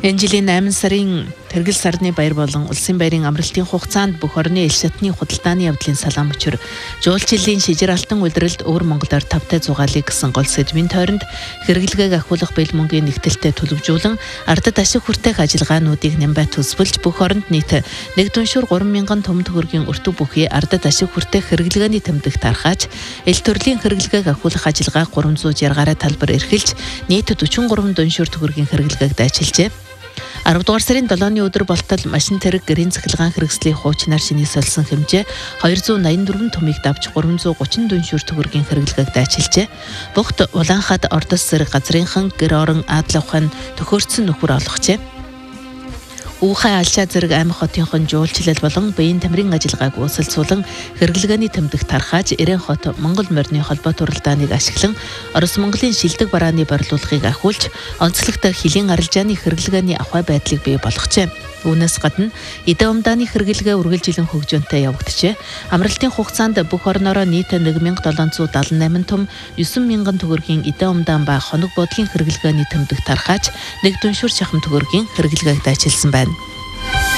Энэ жилийн 8 сарын Тэргэл сарны баяр болон улсын баярын амралтын хугацаанд бүх орны ил шатны худалдааны явдлын салаан мөчөр жуулчлалын шижир алтан улиралд өвөр Монголоор тавтай зугаалыг гэсэн гол сэдвийн тойронд хэрэглэгээг ахиулах бэлмөнгийн нэгтэлтэд төлөвжүүлэн ардад ашиг хүртээх ажиллагаануудыг Нямбай төсвөлж бүх оронд нийт нэг дүншүүр 3,000 төм төгрөгийн өртөг бүхий ардад ашиг хүртээх хэрэглэгээний тэмдэг тархааж ил төрлийн хэрэглэгээг ахиулах ажиллагаа 360 гаруй талбар эрхэлж нийт 43 дүншүүр төгрөгийн хэрэглэгээг дайчилжээ. 10 дугаар сарын 7-ны өдөр болтол машин тэрэг гэрийн цахилгаан хэрэгслийн хуучнаар шиний солисон хэмжээ 284 төмийг давж 330 дүншүүр төгрөгийн хэрэглэгээг дайчилжээ. Богт Улаанхад Ордос зэрэг газрынхан гэр орон Аадлавхан төхөөрцсөн нөхөр олгожээ. Уухай алчаа зэрэг аймаг хотынхон жуулчлал болон биеийн тамирын ажиллагааг үүсэлцүүлэн хэрэглэгээний тэмдэг тархааж Ирээн хот Монгол морины холбоо туралдааныг ашиглан Орос Монголын шилдэг барааны барилуулгыг ахиулж онцлогтой хилийн арилжааны хэрэглэгээний ахуй байдлыг бий болгожээ. Үүнээс гадна эдэ умдааны хэрэглэгээ үргэлжилэн хөгжөөнтэй явагджээ. Амралтын хугацаанд бүх орноороо нийт 1778 том 9,000 төгрөгийн эдэ умдаан ба хоног бодлогын хэрэглэгээний тэмдэг тархааж нэг дүншүүр шахам төгрөгийн хэрэглэгээг дайчилсан байна.